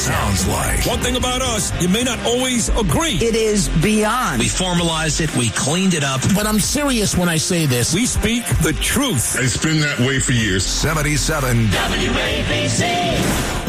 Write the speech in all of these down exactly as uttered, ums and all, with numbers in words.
sounds like. One thing about us, you may not always agree. It is beyond. We formalized it. We cleaned it up. But I'm serious when I say this. We speak the truth. It's been that way for years. seventy-seven W A B C.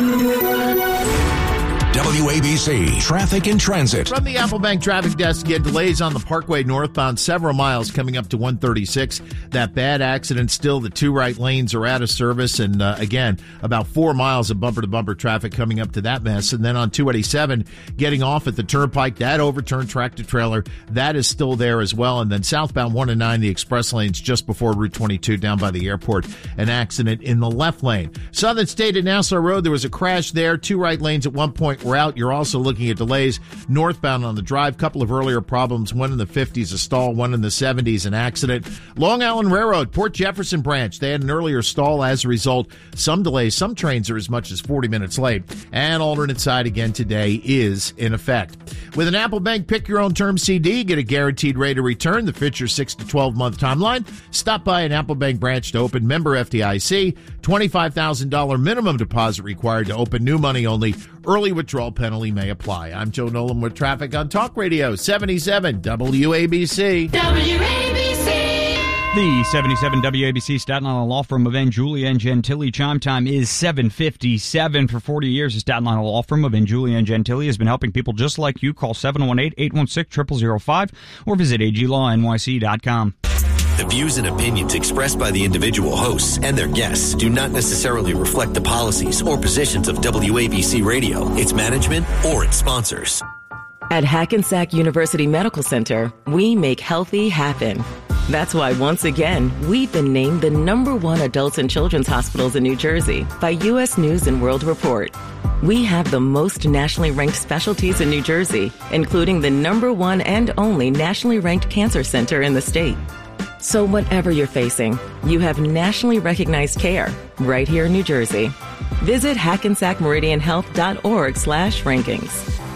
W A B C Traffic and Transit. From the Applebank Traffic Desk, get delays on the Parkway northbound several miles coming up to one thirty-six. That bad accident still, the two right lanes are out of service. And uh, again, about four miles of bumper-to-bumper traffic coming up to that mess. And then on two eighty-seven, getting off at the Turnpike, that overturned tractor-trailer, that is still there as well. And then southbound one and nine, the express lanes just before Route twenty-two down by the airport, an accident in the left lane. Southern State at Nassau Road, there was a crash there. Two right lanes at one point were out. You're also looking at delays northbound on the drive. Couple of earlier problems, one in the fifties, a stall, one in the seventies, an accident. Long Island Railroad, Port Jefferson branch, they had an earlier stall. As a result, some delays. Some trains are as much as forty minutes late. And alternate side again today is in effect. With an Applebank Pick Your Own Term C D, get a guaranteed rate of return that fits your six to twelve month timeline. Stop by an Applebank branch to open. Member F D I C. twenty-five thousand dollars minimum deposit required to open. New money only. Early withdrawal penalty may apply. I'm Joe Nolan with traffic on Talk Radio seventy-seven W A B C. W A B C. The seventy-seven W A B C Staten Island law firm of N. Julia and Gentili. Chime time is seven fifty-seven. For forty years, the Staten Island law firm of N. Julia and Gentili has been helping people just like you. Call seven one eight, eight one six, zero zero zero five or visit A G law N Y C dot com. The views and opinions expressed by the individual hosts and their guests do not necessarily reflect the policies or positions of W A B C Radio, its management, or its sponsors. At Hackensack University Medical Center, we make healthy happen. That's why, once again, we've been named the number one adults and children's hospitals in New Jersey by U S News and World Report. We have the most nationally ranked specialties in New Jersey, including the number one and only nationally ranked cancer center in the state. So whatever you're facing, you have nationally recognized care right here in New Jersey. Visit hackensack meridian health dot org slash rankings.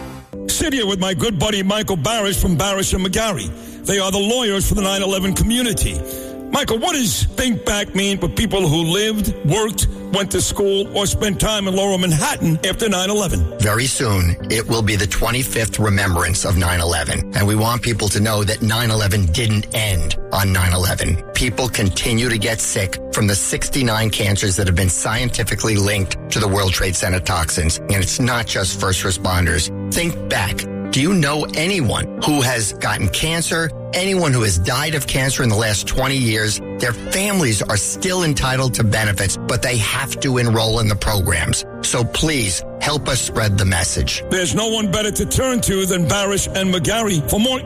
Sit here with my good buddy Michael Barish from Barish and McGarry. They are the lawyers for the nine eleven community. Michael, what does Think Back mean for people who lived, worked, went to school, or spent time in Lower Manhattan after nine eleven? Very soon, it will be the twenty-fifth remembrance of nine eleven. And we want people to know that nine eleven didn't end on nine eleven. People continue to get sick from the sixty-nine cancers that have been scientifically linked to the World Trade Center toxins. And it's not just first responders. Think back. Do you know anyone who has gotten cancer? Anyone who has died of cancer in the last twenty years? Their families are still entitled to benefits, but they have to enroll in the programs. So please help us spread the message. There's no one better to turn to than Barish and McGarry. For more